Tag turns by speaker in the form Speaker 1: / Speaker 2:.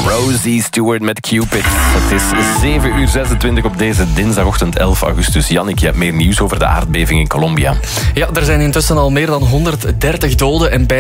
Speaker 1: Rosie Stewart met Cupid. Het is 7:26 op deze dinsdagochtend 11 augustus. Jannik, je hebt meer nieuws over de aardbeving in Colombia.
Speaker 2: Ja, er zijn intussen al meer dan 130 doden en bijna